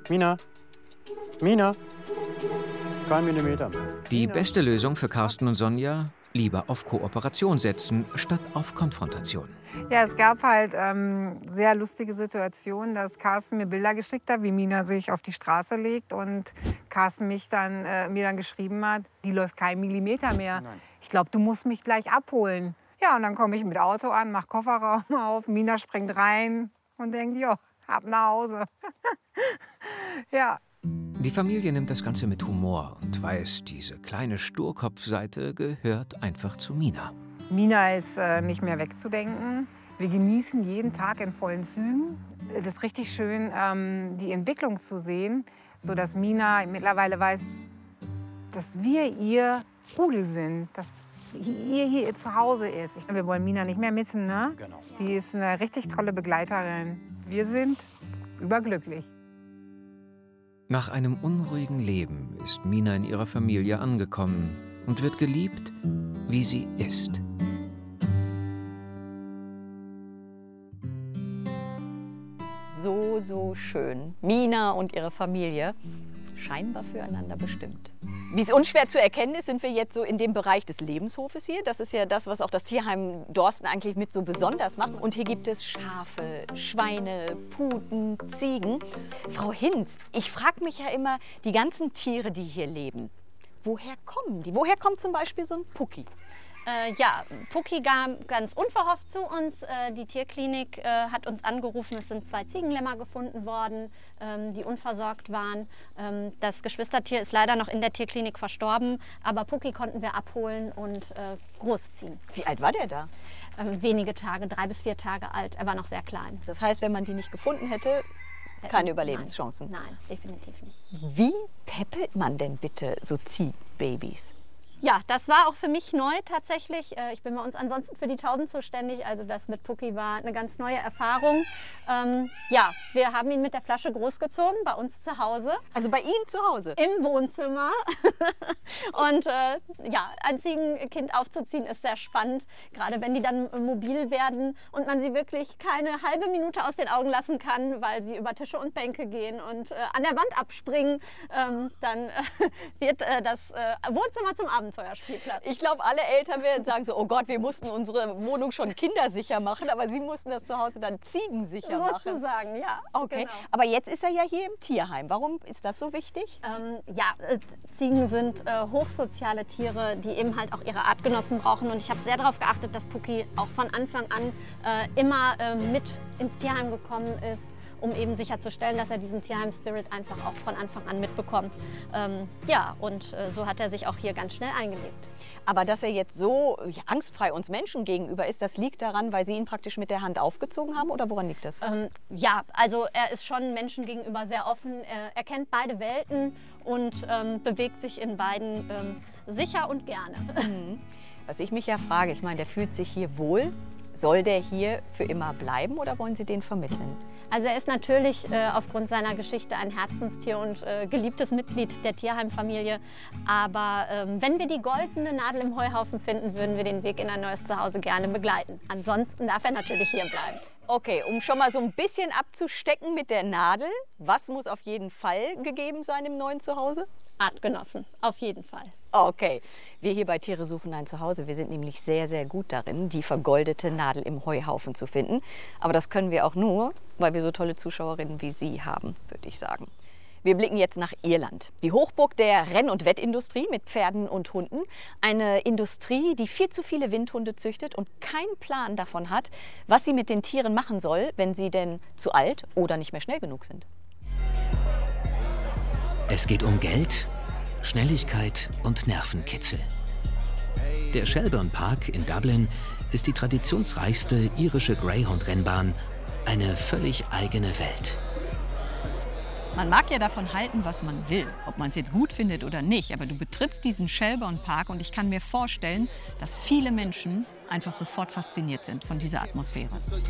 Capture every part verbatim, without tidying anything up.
Mina, Mina, kein Millimeter mehr. Die beste Lösung für Carsten und Sonja: lieber auf Kooperation setzen, statt auf Konfrontation. Ja, es gab halt ähm, sehr lustige Situationen, dass Carsten mir Bilder geschickt hat, wie Mina sich auf die Straße legt und Carsten mich dann, äh, mir dann geschrieben hat, die läuft keinen Millimeter mehr. Nein. Ich glaube, du musst mich gleich abholen. Ja, und dann komme ich mit Auto an, mach Kofferraum auf, Mina springt rein und denkt, jo, ab nach Hause. Ja. Die Familie nimmt das Ganze mit Humor und weiß, diese kleine Sturkopfseite gehört einfach zu Mina. Mina ist äh, nicht mehr wegzudenken. Wir genießen jeden Tag in vollen Zügen. Es ist richtig schön, ähm, die Entwicklung zu sehen, sodass Mina mittlerweile weiß, dass wir ihr Rudel sind, dass ihr hier ihr Zuhause ist. Ich, wir wollen Mina nicht mehr missen, ne? Genau. Die ist eine richtig tolle Begleiterin. Wir sind überglücklich. Nach einem unruhigen Leben ist Mina in ihrer Familie angekommen und wird geliebt, wie sie ist. So, so schön. Mina und ihre Familie, scheinbar füreinander bestimmt. Wie es unschwer zu erkennen ist, sind wir jetzt so in dem Bereich des Lebenshofes hier. Das ist ja das, was auch das Tierheim Dorsten eigentlich mit so besonders macht. Und hier gibt es Schafe, Schweine, Puten, Ziegen. Frau Hinz, ich frage mich ja immer, die ganzen Tiere, die hier leben, woher kommen die? Woher kommt zum Beispiel so ein Pucki? Äh, ja, Pucki kam ganz unverhofft zu uns. Äh, die Tierklinik äh, hat uns angerufen, es sind zwei Ziegenlämmer gefunden worden, ähm, die unversorgt waren. Ähm, das Geschwistertier ist leider noch in der Tierklinik verstorben, aber Pucki konnten wir abholen und äh, großziehen. Wie alt war der da? Ähm, wenige Tage, drei bis vier Tage alt. Er war noch sehr klein. Das heißt, wenn man die nicht gefunden hätte, keine Überlebenschancen? Nein, nein, definitiv nicht. Wie peppelt man denn bitte so Ziegenbabys? Ja, das war auch für mich neu tatsächlich. Ich bin bei uns ansonsten für die Tauben zuständig. Also das mit Pucki war eine ganz neue Erfahrung. Ähm, ja, wir haben ihn mit der Flasche großgezogen bei uns zu Hause. Also bei Ihnen zu Hause? Im Wohnzimmer. Und äh, ja, ein Ziegenkind aufzuziehen ist sehr spannend. Gerade wenn die dann mobil werden und man sie wirklich keine halbe Minute aus den Augen lassen kann, weil sie über Tische und Bänke gehen und äh, an der Wand abspringen, ähm, dann äh, wird äh, das äh, Wohnzimmer zum Abend. Ich glaube, alle Eltern werden sagen so, oh Gott, wir mussten unsere Wohnung schon kindersicher machen, aber Sie mussten das zu Hause dann ziegensicher machen. Sozusagen, ja. Okay, genau. Aber jetzt ist er ja hier im Tierheim. Warum ist das so wichtig? Ähm, ja, äh, Ziegen sind äh, hochsoziale Tiere, die eben halt auch ihre Artgenossen brauchen. Und ich habe sehr darauf geachtet, dass Pucki auch von Anfang an äh, immer äh, mit ins Tierheim gekommen ist, um eben sicherzustellen, dass er diesen Tierheim-Spirit einfach auch von Anfang an mitbekommt. Ähm, ja, und äh, so hat er sich auch hier ganz schnell eingelebt. Aber dass er jetzt so ja, angstfrei uns Menschen gegenüber ist, das liegt daran, weil Sie ihn praktisch mit der Hand aufgezogen haben, oder woran liegt das? Ähm, ja, also er ist schon Menschen gegenüber sehr offen. Er, er kennt beide Welten und ähm, bewegt sich in beiden ähm, sicher und gerne. Mhm. Was ich mich ja frage, ich meine, der fühlt sich hier wohl. Soll der hier für immer bleiben oder wollen Sie den vermitteln? Also er ist natürlich äh, aufgrund seiner Geschichte ein Herzenstier und äh, geliebtes Mitglied der Tierheimfamilie. Aber ähm, wenn wir die goldene Nadel im Heuhaufen finden, würden wir den Weg in ein neues Zuhause gerne begleiten. Ansonsten darf er natürlich hier bleiben. Okay, um schon mal so ein bisschen abzustecken mit der Nadel, was muss auf jeden Fall gegeben sein im neuen Zuhause? Artgenossen, auf jeden Fall. Okay, wir hier bei Tiere suchen ein Zuhause, wir sind nämlich sehr, sehr gut darin, die vergoldete Nadel im Heuhaufen zu finden. Aber das können wir auch nur, weil wir so tolle Zuschauerinnen wie Sie haben, würde ich sagen. Wir blicken jetzt nach Irland, die Hochburg der Renn- und Wettindustrie mit Pferden und Hunden. Eine Industrie, die viel zu viele Windhunde züchtet und keinen Plan davon hat, was sie mit den Tieren machen soll, wenn sie denn zu alt oder nicht mehr schnell genug sind. Es geht um Geld, Schnelligkeit und Nervenkitzel. Der Shelbourne Park in Dublin ist die traditionsreichste irische Greyhound-Rennbahn, eine völlig eigene Welt. Man mag ja davon halten, was man will, ob man es jetzt gut findet oder nicht, aber du betrittst diesen Shelbourne Park und ich kann mir vorstellen, dass viele Menschen einfach sofort fasziniert sind von dieser Atmosphäre.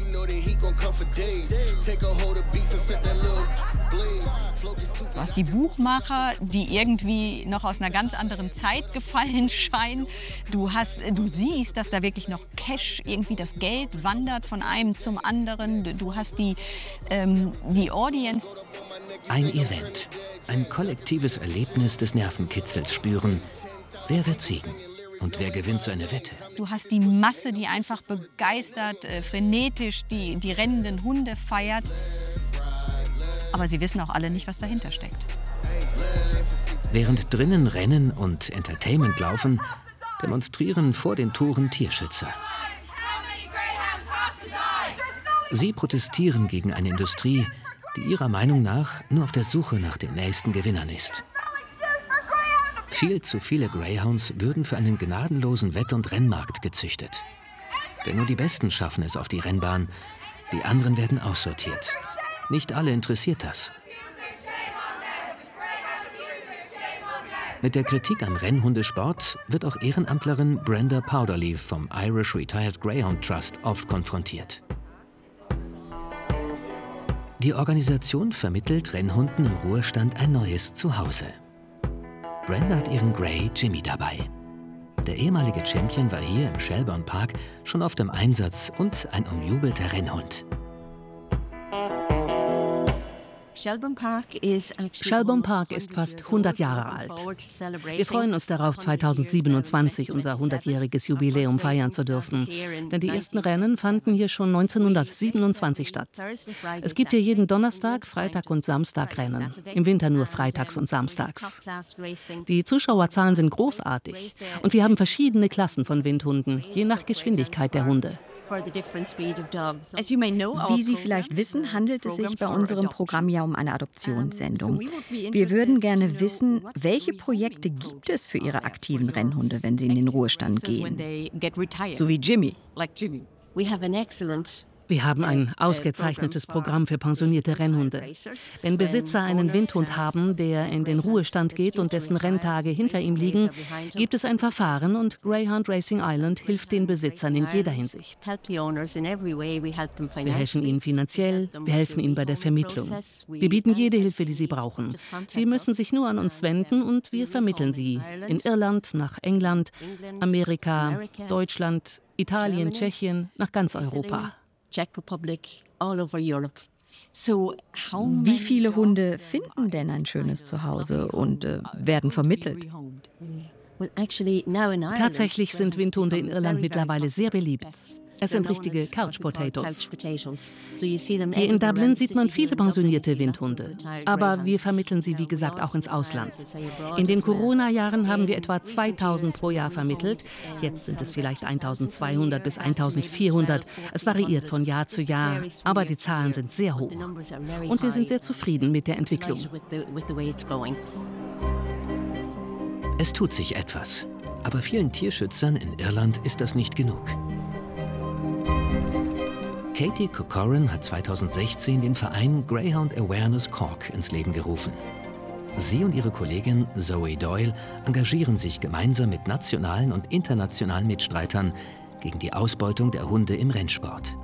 Du hast die Buchmacher, die irgendwie noch aus einer ganz anderen Zeit gefallen scheinen. Du, hast, du siehst, dass da wirklich noch Cash, irgendwie das Geld wandert von einem zum anderen. Du hast die, ähm, die Audience. Ein Event, ein kollektives Erlebnis des Nervenkitzels spüren. Wer wird siegen? Und wer gewinnt seine Wette? Du hast die Masse, die einfach begeistert, äh, frenetisch die, die rennenden Hunde feiert. Aber sie wissen auch alle nicht, was dahinter steckt. Während drinnen Rennen und Entertainment laufen, demonstrieren vor den Toren Tierschützer. Sie protestieren gegen eine Industrie, die ihrer Meinung nach nur auf der Suche nach den nächsten Gewinnern ist. Viel zu viele Greyhounds würden für einen gnadenlosen Wett- und Rennmarkt gezüchtet. Denn nur die Besten schaffen es auf die Rennbahn, die anderen werden aussortiert. Nicht alle interessiert das. Mit der Kritik am Rennhundesport wird auch Ehrenamtlerin Brenda Powderleaf vom Irish Retired Greyhound Trust oft konfrontiert. Die Organisation vermittelt Rennhunden im Ruhestand ein neues Zuhause. Brenda hat ihren Grey Jimmy dabei. Der ehemalige Champion war hier im Shelburne Park schon oft im Einsatz und ein umjubelter Rennhund. Shelburne Park ist fast hundert Jahre alt. Wir freuen uns darauf, zweitausendsiebenundzwanzig unser hundertjähriges Jubiläum feiern zu dürfen. Denn die ersten Rennen fanden hier schon neunzehnhundertsiebenundzwanzig statt. Es gibt hier jeden Donnerstag, Freitag und Samstag Rennen. Im Winter nur freitags und samstags. Die Zuschauerzahlen sind großartig. Und wir haben verschiedene Klassen von Windhunden, je nach Geschwindigkeit der Hunde. Wie Sie vielleicht wissen, handelt es sich bei unserem Programm ja um eine Adoptionssendung. Wir würden gerne wissen, welche Projekte gibt es für Ihre aktiven Rennhunde, wenn sie in den Ruhestand gehen? So wie Jimmy. Wir haben ein ausgezeichnetes Programm für pensionierte Rennhunde. Wenn Besitzer einen Windhund haben, der in den Ruhestand geht und dessen Renntage hinter ihm liegen, gibt es ein Verfahren und Greyhound Racing Ireland hilft den Besitzern in jeder Hinsicht. Wir helfen ihnen finanziell, wir helfen ihnen bei der Vermittlung. Wir bieten jede Hilfe, die sie brauchen. Sie müssen sich nur an uns wenden und wir vermitteln sie. In Irland, nach England, Amerika, Deutschland, Italien, Tschechien, nach ganz Europa. Wie viele Hunde finden denn ein schönes Zuhause und äh, werden vermittelt? Tatsächlich sind Windhunde in Irland mittlerweile sehr beliebt. Es sind richtige Couch Potatoes. Hier in Dublin sieht man viele pensionierte Windhunde. Aber wir vermitteln sie, wie gesagt, auch ins Ausland. In den Corona-Jahren haben wir etwa zweitausend pro Jahr vermittelt. Jetzt sind es vielleicht eintausendzweihundert bis eintausendvierhundert. Es variiert von Jahr zu Jahr, aber die Zahlen sind sehr hoch. Und wir sind sehr zufrieden mit der Entwicklung. Es tut sich etwas. Aber vielen Tierschützern in Irland ist das nicht genug. Katie Corcoran hat zweitausendsechzehn den Verein Greyhound Awareness Cork ins Leben gerufen. Sie und ihre Kollegin Zoe Doyle engagieren sich gemeinsam mit nationalen und internationalen Mitstreitern gegen die Ausbeutung der Hunde im Rennsport.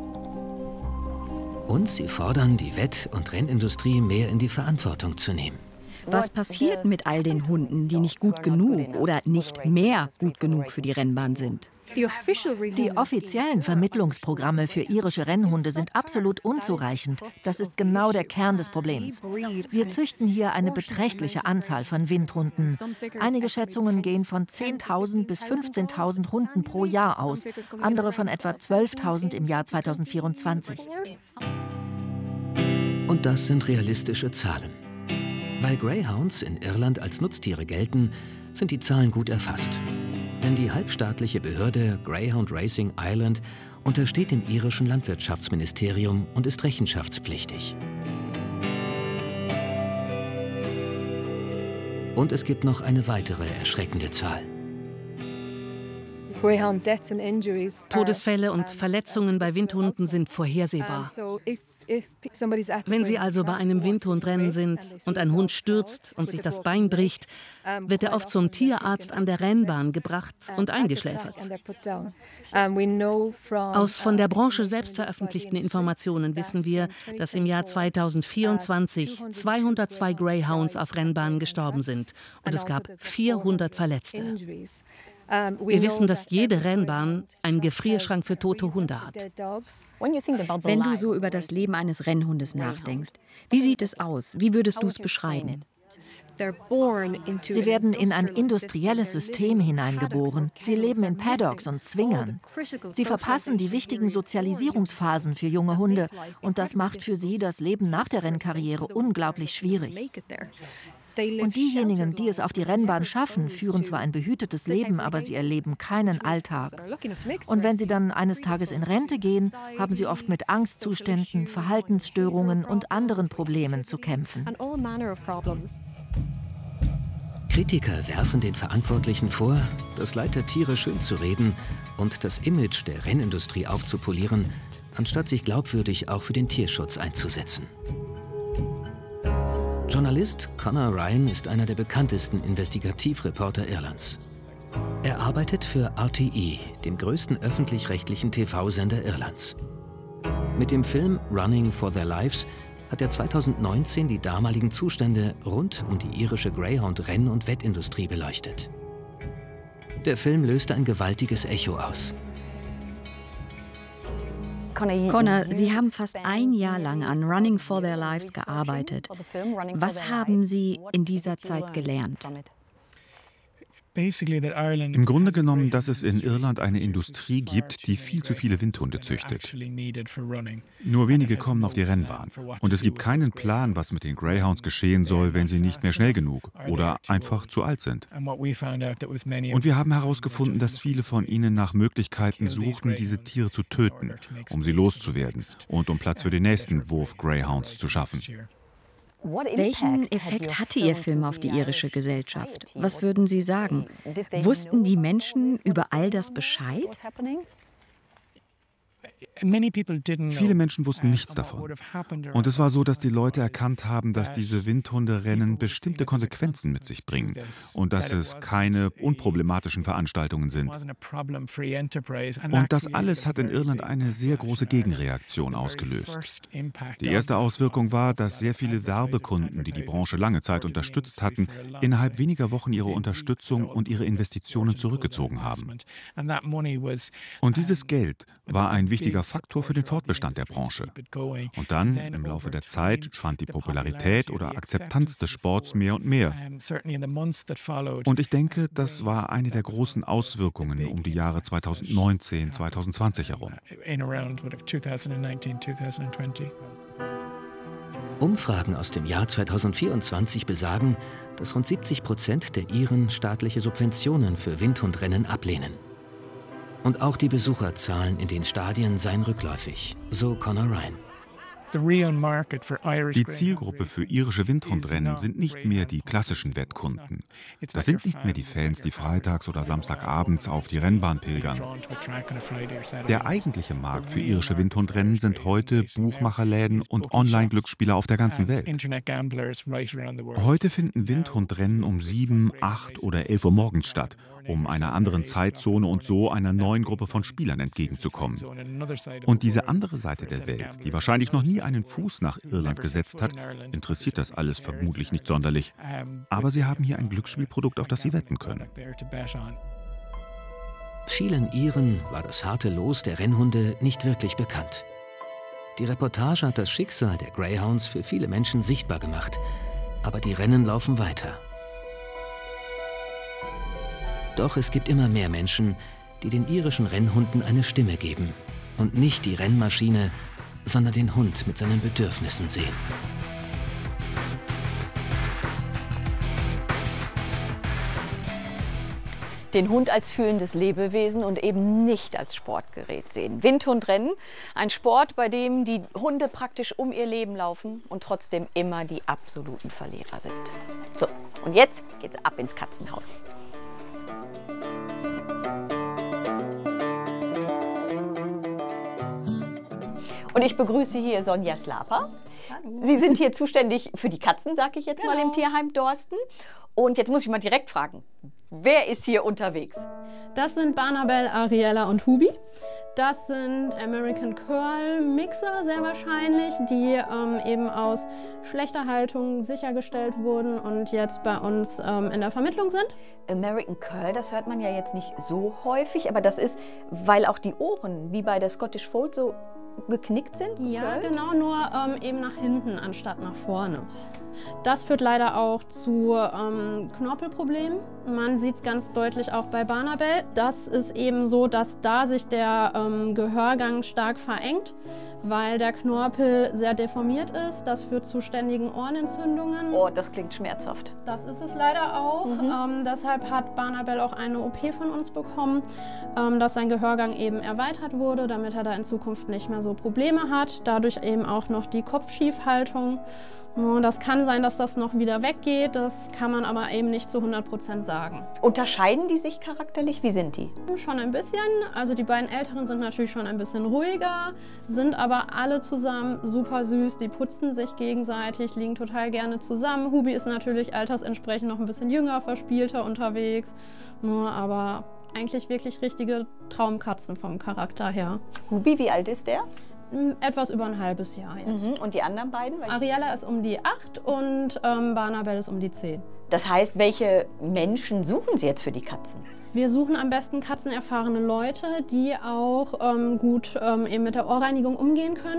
Und sie fordern, die Wett- und Rennindustrie mehr in die Verantwortung zu nehmen. Was passiert mit all den Hunden, die nicht gut genug oder nicht mehr gut genug für die Rennbahn sind? Die offiziellen Vermittlungsprogramme für irische Rennhunde sind absolut unzureichend. Das ist genau der Kern des Problems. Wir züchten hier eine beträchtliche Anzahl von Windhunden. Einige Schätzungen gehen von zehntausend bis fünfzehntausend Hunden pro Jahr aus, andere von etwa zwölftausend im Jahr zweitausendvierundzwanzig. Und das sind realistische Zahlen. Weil Greyhounds in Irland als Nutztiere gelten, sind die Zahlen gut erfasst. Denn die halbstaatliche Behörde Greyhound Racing Ireland untersteht dem irischen Landwirtschaftsministerium und ist rechenschaftspflichtig. Und es gibt noch eine weitere erschreckende Zahl. Todesfälle und Verletzungen bei Windhunden sind vorhersehbar. Wenn Sie also bei einem Windhundrennen sind und ein Hund stürzt und sich das Bein bricht, wird er oft zum Tierarzt an der Rennbahn gebracht und eingeschläfert. Aus von der Branche selbst veröffentlichten Informationen wissen wir, dass im Jahr zweitausendvierundzwanzig zweihundertzwei Greyhounds auf Rennbahnen gestorben sind und es gab vierhundert Verletzte. Wir wissen, dass jede Rennbahn einen Gefrierschrank für tote Hunde hat. Wenn du so über das Leben eines Rennhundes nachdenkst, wie sieht es aus? Wie würdest du es beschreiben? Sie werden in ein industrielles System hineingeboren. Sie leben in Paddocks und Zwingern. Sie verpassen die wichtigen Sozialisierungsphasen für junge Hunde. Und das macht für sie das Leben nach der Rennkarriere unglaublich schwierig. Und diejenigen, die es auf die Rennbahn schaffen, führen zwar ein behütetes Leben, aber sie erleben keinen Alltag. Und wenn sie dann eines Tages in Rente gehen, haben sie oft mit Angstzuständen, Verhaltensstörungen und anderen Problemen zu kämpfen. Kritiker werfen den Verantwortlichen vor, das Leid der Tiere schönzureden und das Image der Rennindustrie aufzupolieren, anstatt sich glaubwürdig auch für den Tierschutz einzusetzen. Journalist Conor Ryan ist einer der bekanntesten Investigativreporter Irlands. Er arbeitet für R T E, dem größten öffentlich-rechtlichen T V-Sender Irlands. Mit dem Film Running for Their Lives hat er zweitausendneunzehn die damaligen Zustände rund um die irische Greyhound-Renn- und Wettindustrie beleuchtet. Der Film löste ein gewaltiges Echo aus. Conor, Sie haben fast ein Jahr lang an Running for Their Lives gearbeitet. Was haben Sie in dieser Zeit gelernt? Im Grunde genommen, dass es in Irland eine Industrie gibt, die viel zu viele Windhunde züchtet. Nur wenige kommen auf die Rennbahn. Und es gibt keinen Plan, was mit den Greyhounds geschehen soll, wenn sie nicht mehr schnell genug oder einfach zu alt sind. Und wir haben herausgefunden, dass viele von ihnen nach Möglichkeiten suchten, diese Tiere zu töten, um sie loszuwerden und um Platz für den nächsten Wurf Greyhounds zu schaffen. Welchen Effekt hatte Ihr Film auf die irische Gesellschaft? Was würden Sie sagen? Wussten die Menschen über all das Bescheid? Viele Menschen wussten nichts davon. Und es war so, dass die Leute erkannt haben, dass diese Windhunderennen bestimmte Konsequenzen mit sich bringen und dass es keine unproblematischen Veranstaltungen sind. Und das alles hat in Irland eine sehr große Gegenreaktion ausgelöst. Die erste Auswirkung war, dass sehr viele Werbekunden, die die Branche lange Zeit unterstützt hatten, innerhalb weniger Wochen ihre Unterstützung und ihre Investitionen zurückgezogen haben. Und dieses Geld war ein wichtiger Faktor für den Fortbestand der Branche. Und dann, im Laufe der Zeit, schwand die Popularität oder Akzeptanz des Sports mehr und mehr. Und ich denke, das war eine der großen Auswirkungen um die Jahre zweitausendneunzehn, zweitausendzwanzig herum. Umfragen aus dem Jahr zweitausendvierundzwanzig besagen, dass rund siebzig Prozent der Iren staatliche Subventionen für Windhundrennen ablehnen. Und auch die Besucherzahlen in den Stadien seien rückläufig, so Conor Ryan. Die Zielgruppe für irische Windhundrennen sind nicht mehr die klassischen Wettkunden. Das sind nicht mehr die Fans, die freitags oder samstagabends auf die Rennbahn pilgern. Der eigentliche Markt für irische Windhundrennen sind heute Buchmacherläden und Online-Glücksspieler auf der ganzen Welt. Heute finden Windhundrennen um sieben, acht oder elf Uhr morgens statt, um einer anderen Zeitzone und so einer neuen Gruppe von Spielern entgegenzukommen. Und diese andere Seite der Welt, die wahrscheinlich noch nie einen Fuß nach Irland gesetzt hat, interessiert das alles vermutlich nicht sonderlich. Aber sie haben hier ein Glücksspielprodukt, auf das sie wetten können. Vielen Iren war das harte Los der Rennhunde nicht wirklich bekannt. Die Reportage hat das Schicksal der Greyhounds für viele Menschen sichtbar gemacht. Aber die Rennen laufen weiter. Doch es gibt immer mehr Menschen, die den irischen Rennhunden eine Stimme geben und nicht die Rennmaschine, sondern den Hund mit seinen Bedürfnissen sehen. Den Hund als fühlendes Lebewesen und eben nicht als Sportgerät sehen. Windhundrennen, ein Sport, bei dem die Hunde praktisch um ihr Leben laufen und trotzdem immer die absoluten Verlierer sind. So, und jetzt geht's ab ins Katzenhaus. Und ich begrüße hier Sonja Slapa. Hallo. Sie sind hier zuständig für die Katzen, sage ich jetzt genau. mal, im Tierheim Dorsten. Und jetzt muss ich mal direkt fragen, wer ist hier unterwegs? Das sind Barnabel, Ariella und Hubi. Das sind American Curl Mixer sehr wahrscheinlich, die ähm, eben aus schlechter Haltung sichergestellt wurden und jetzt bei uns ähm, in der Vermittlung sind. American Curl, das hört man ja jetzt nicht so häufig, aber das ist, weil auch die Ohren, wie bei der Scottish Fold, so geknickt sind? Ja, gekurlt? genau, nur ähm, eben nach hinten anstatt nach vorne. Das führt leider auch zu ähm, Knorpelproblemen. Man sieht es ganz deutlich auch bei Barnabel. Das ist eben so, dass da sich der ähm, Gehörgang stark verengt, weil der Knorpel sehr deformiert ist. Das führt zu ständigen Ohrenentzündungen. Oh, das klingt schmerzhaft. Das ist es leider auch. Mhm. Ähm, deshalb hat Barnabel auch eine O P von uns bekommen, ähm, dass sein Gehörgang eben erweitert wurde, damit er da in Zukunft nicht mehr so Probleme hat. Dadurch eben auch noch die Kopfschiefhaltung. Das kann sein, dass das noch wieder weggeht, das kann man aber eben nicht zu hundert Prozent sagen. Unterscheiden die sich charakterlich? Wie sind die? Schon ein bisschen. Also die beiden Älteren sind natürlich schon ein bisschen ruhiger, sind aber alle zusammen super süß. Die putzen sich gegenseitig, liegen total gerne zusammen. Hubi ist natürlich altersentsprechend noch ein bisschen jünger, verspielter unterwegs. Nur aber eigentlich wirklich richtige Traumkatzen vom Charakter her. Hubi, wie alt ist der? Etwas über ein halbes Jahr jetzt. Mhm. Und die anderen beiden? Ariella ist um die acht und ähm, Barnabel ist um die zehn. Das heißt, welche Menschen suchen Sie jetzt für die Katzen? Wir suchen am besten katzenerfahrene Leute, die auch ähm, gut ähm, eben mit der Ohrreinigung umgehen können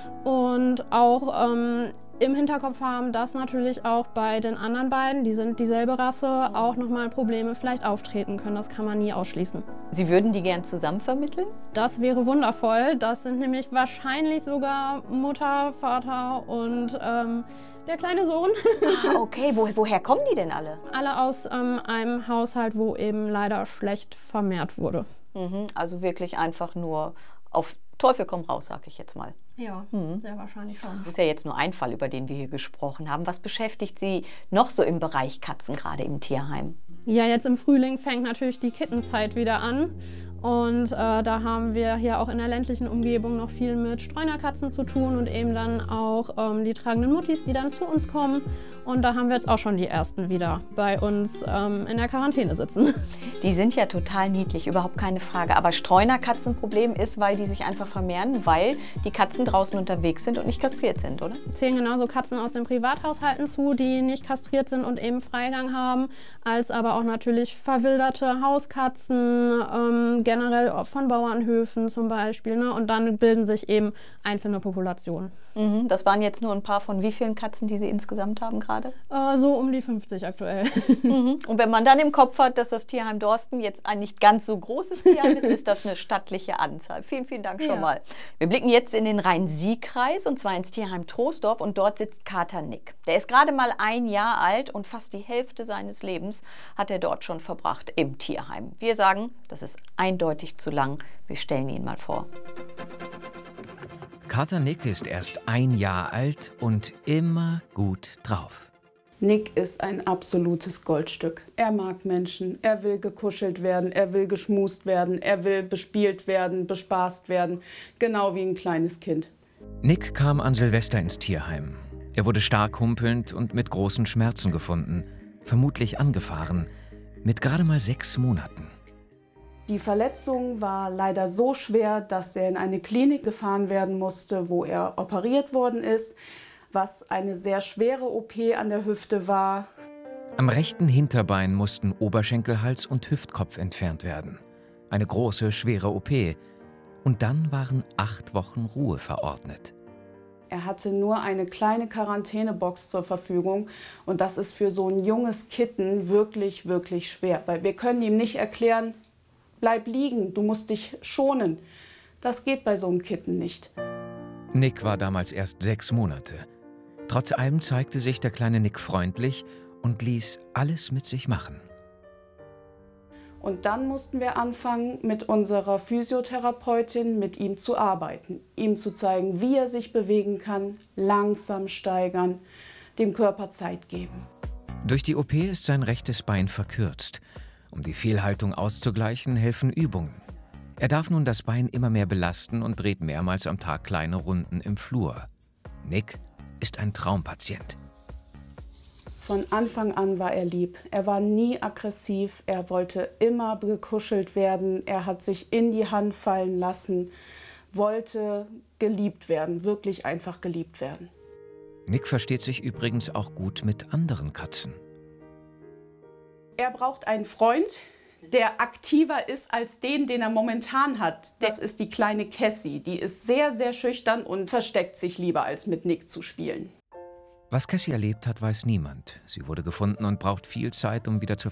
und auch ähm, im Hinterkopf haben, dass natürlich auch bei den anderen beiden, die sind dieselbe Rasse, auch nochmal Probleme vielleicht auftreten können. Das kann man nie ausschließen. Sie würden die gern zusammen vermitteln? Das wäre wundervoll. Das sind nämlich wahrscheinlich sogar Mutter, Vater und ähm, der kleine Sohn. Ah, okay. Wo, woher kommen die denn alle? Alle aus ähm, einem Haushalt, wo eben leider schlecht vermehrt wurde. Mhm. Also wirklich einfach nur auf Teufel komm raus, sag ich jetzt mal. Ja, mhm. Sehr wahrscheinlich schon. Das ist ja jetzt nur ein Fall, über den wir hier gesprochen haben. Was beschäftigt Sie noch so im Bereich Katzen, gerade im Tierheim? Ja, jetzt im Frühling fängt natürlich die Kittenzeit wieder an. Und äh, da haben wir hier auch in der ländlichen Umgebung noch viel mit Streunerkatzen zu tun und eben dann auch ähm, die tragenden Muttis, die dann zu uns kommen. Und da haben wir jetzt auch schon die ersten wieder bei uns ähm, in der Quarantäne sitzen. Die sind ja total niedlich, überhaupt keine Frage. Aber Streunerkatzenproblem ist, weil die sich einfach vermehren, weil die Katzen draußen unterwegs sind und nicht kastriert sind, oder? Zählen genauso Katzen aus den Privathaushalten zu, die nicht kastriert sind und eben Freigang haben, als aber auch natürlich verwilderte Hauskatzen, ähm, generell von Bauernhöfen zum Beispiel. Ne? Und dann bilden sich eben einzelne Populationen. Mhm, das waren jetzt nur ein paar von wie vielen Katzen, die Sie insgesamt haben gerade? Äh, so um die fünfzig aktuell. Mhm. Und wenn man dann im Kopf hat, dass das Tierheim Dorsten jetzt ein nicht ganz so großes Tierheim ist, ist das eine stattliche Anzahl. Vielen, vielen Dank schon ja. mal. Wir blicken jetzt in den Rhein-Sieg-Kreis und zwar ins Tierheim Troisdorf und dort sitzt Kater Nick. Der ist gerade mal ein Jahr alt und fast die Hälfte seines Lebens hat er dort schon verbracht im Tierheim. Wir sagen, das ist eindeutig zu lang. Wir stellen ihn mal vor. Kater Nick ist erst ein Jahr alt und immer gut drauf. Nick ist ein absolutes Goldstück. Er mag Menschen, er will gekuschelt werden, er will geschmust werden, er will bespielt werden, bespaßt werden, genau wie ein kleines Kind. Nick kam an Silvester ins Tierheim. Er wurde stark humpelnd und mit großen Schmerzen gefunden, vermutlich angefahren, mit gerade mal sechs Monaten. Die Verletzung war leider so schwer, dass er in eine Klinik gefahren werden musste, wo er operiert worden ist, was eine sehr schwere O P an der Hüfte war. Am rechten Hinterbein mussten Oberschenkelhals und Hüftkopf entfernt werden. Eine große, schwere O P. Und dann waren acht Wochen Ruhe verordnet. Er hatte nur eine kleine Quarantänebox zur Verfügung und das ist für so ein junges Kitten wirklich, wirklich schwer. Weil wir können ihm nicht erklären, bleib liegen, du musst dich schonen. Das geht bei so einem Kitten nicht. Nick war damals erst sechs Monate. Trotz allem zeigte sich der kleine Nick freundlich und ließ alles mit sich machen. Und dann mussten wir anfangen, mit unserer Physiotherapeutin mit ihm zu arbeiten. Ihm zu zeigen, wie er sich bewegen kann, langsam steigern, dem Körper Zeit geben. Durch die O P ist sein rechtes Bein verkürzt. Um die Fehlhaltung auszugleichen, helfen Übungen. Er darf nun das Bein immer mehr belasten und dreht mehrmals am Tag kleine Runden im Flur. Nick ist ein Traumpatient. Von Anfang an war er lieb. Er war nie aggressiv, er wollte immer gekuschelt werden, er hat sich in die Hand fallen lassen, wollte geliebt werden, wirklich einfach geliebt werden. Nick versteht sich übrigens auch gut mit anderen Katzen. Er braucht einen Freund, der aktiver ist als den, den er momentan hat. Das ist die kleine Cassie. Die ist sehr, sehr schüchtern und versteckt sich lieber, als mit Nick zu spielen. Was Cassie erlebt hat, weiß niemand. Sie wurde gefunden und braucht viel Zeit, um wieder zur